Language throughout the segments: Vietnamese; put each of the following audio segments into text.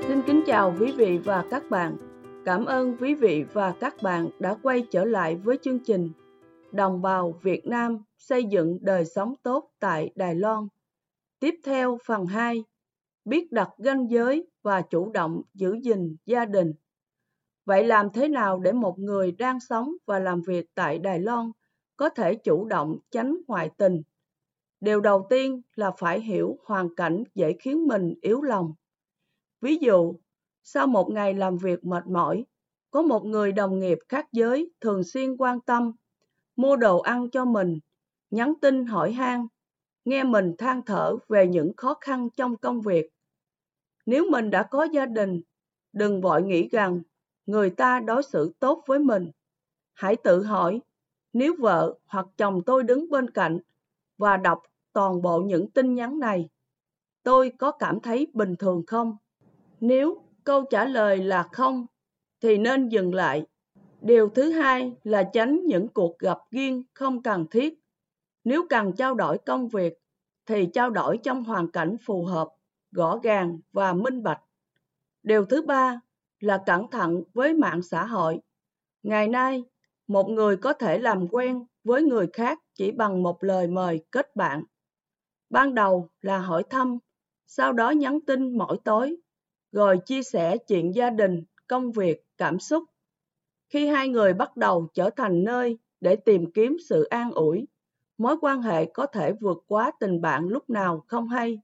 Xin kính chào quý vị và các bạn. Cảm ơn quý vị và các bạn đã quay trở lại với chương trình Đồng bào Việt Nam xây dựng đời sống tốt tại Đài Loan. Tiếp theo phần 2, biết đặt ranh giới và chủ động giữ gìn gia đình. Vậy làm thế nào để một người đang sống và làm việc tại Đài Loan có thể chủ động tránh ngoại tình? Điều đầu tiên là phải hiểu hoàn cảnh dễ khiến mình yếu lòng. Ví dụ, sau một ngày làm việc mệt mỏi, có một người đồng nghiệp khác giới thường xuyên quan tâm, mua đồ ăn cho mình, nhắn tin hỏi han, nghe mình than thở về những khó khăn trong công việc. Nếu mình đã có gia đình, đừng vội nghĩ rằng người ta đối xử tốt với mình. Hãy tự hỏi, nếu vợ hoặc chồng tôi đứng bên cạnh và đọc toàn bộ những tin nhắn này, tôi có cảm thấy bình thường không? Nếu câu trả lời là không, thì nên dừng lại. Điều thứ hai là tránh những cuộc gặp riêng không cần thiết. Nếu cần trao đổi công việc, thì trao đổi trong hoàn cảnh phù hợp, rõ ràng và minh bạch. Điều thứ ba là cẩn thận với mạng xã hội. Ngày nay, một người có thể làm quen với người khác chỉ bằng một lời mời kết bạn. Ban đầu là hỏi thăm, sau đó nhắn tin mỗi tối, rồi chia sẻ chuyện gia đình, công việc, cảm xúc. Khi hai người bắt đầu trở thành nơi để tìm kiếm sự an ủi, mối quan hệ có thể vượt quá tình bạn lúc nào không hay.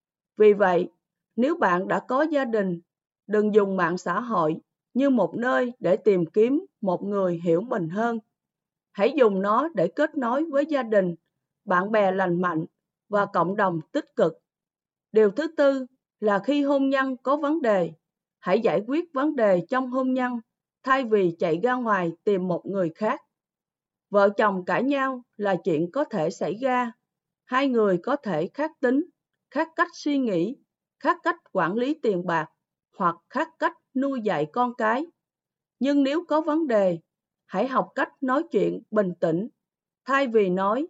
Vì vậy, nếu bạn đã có gia đình, đừng dùng mạng xã hội như một nơi để tìm kiếm một người hiểu mình hơn. Hãy dùng nó để kết nối với gia đình, bạn bè lành mạnh và cộng đồng tích cực. Điều thứ tư là khi hôn nhân có vấn đề, hãy giải quyết vấn đề trong hôn nhân thay vì chạy ra ngoài tìm một người khác. Vợ chồng cãi nhau là chuyện có thể xảy ra. Hai người có thể khác tính, khác cách suy nghĩ, khác cách quản lý tiền bạc hoặc khác cách nuôi dạy con cái. Nhưng nếu có vấn đề, hãy học cách nói chuyện bình tĩnh. Thay vì nói,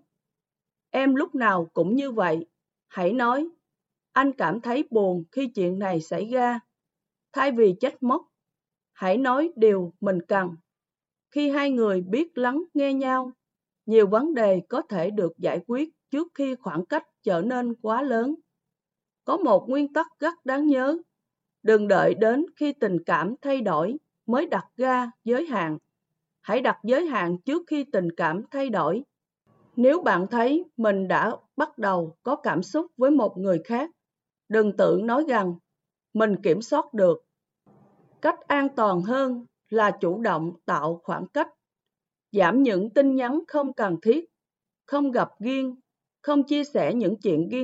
em lúc nào cũng như vậy, hãy nói, anh cảm thấy buồn khi chuyện này xảy ra. Thay vì trách móc, hãy nói điều mình cần. Khi hai người biết lắng nghe nhau, nhiều vấn đề có thể được giải quyết trước khi khoảng cách trở nên quá lớn. Có một nguyên tắc rất đáng nhớ, đừng đợi đến khi tình cảm thay đổi mới đặt ra giới hạn. Hãy đặt giới hạn trước khi tình cảm thay đổi. Nếu bạn thấy mình đã bắt đầu có cảm xúc với một người khác, đừng tự nói rằng mình kiểm soát được. Cách an toàn hơn là chủ động tạo khoảng cách, giảm những tin nhắn không cần thiết, không gặp riêng, không chia sẻ những chuyện riêng